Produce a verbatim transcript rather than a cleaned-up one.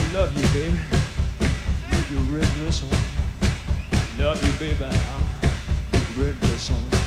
Love you, baby. You're red dress on. Love you, baby. I'm red dress on.